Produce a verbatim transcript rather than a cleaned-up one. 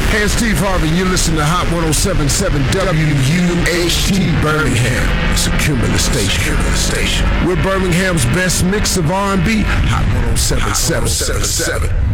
Hey, it's Steve Harvey. You listen to Hot one oh seven point seven W U H T Birmingham. It's a Cumulus station. Cumulus station. We're Birmingham's best mix of R and B. Hot one oh seven point seven.